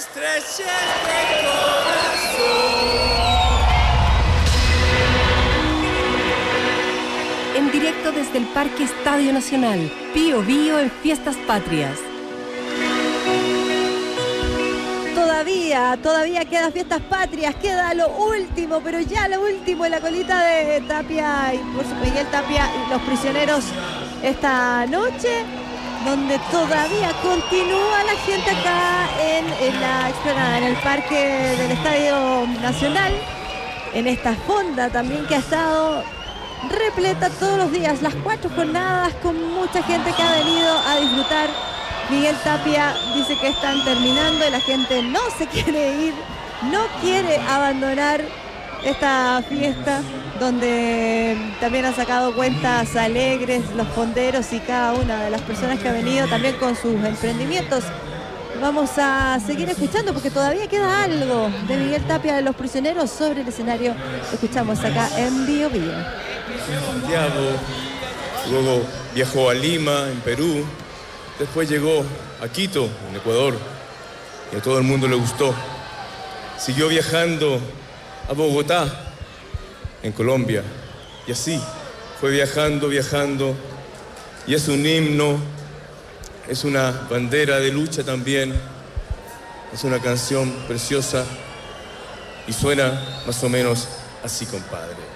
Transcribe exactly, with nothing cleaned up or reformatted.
estreches de corazón. En directo desde el Parque Estadio Nacional, Bío Bío en Fiestas Patrias. Todavía, todavía queda Fiestas Patrias, queda lo último, pero ya lo último en la colita de Tapia y por su Miguel Tapia y los prisioneros esta noche, donde todavía continúa la gente acá en, en la explanada, en el Parque del Estadio Nacional, en esta fonda también que ha estado repleta todos los días, las cuatro jornadas, con mucha gente que ha venido a disfrutar. Miguel Tapia dice que están terminando y la gente no se quiere ir, no quiere abandonar esta fiesta, donde también han sacado cuentas alegres los fonderos y cada una de las personas que ha venido también con sus emprendimientos. Vamos a seguir escuchando porque todavía queda algo de Miguel Tapia de los prisioneros sobre el escenario. Escuchamos acá en Bío Bío. Santiago, luego viajó a Lima, en Perú, después llegó a Quito, en Ecuador, y a todo el mundo le gustó. Siguió viajando a Bogotá, en Colombia, y así fue viajando, viajando, y es un himno, es una bandera de lucha también, es una canción preciosa, y suena más o menos así, compadre.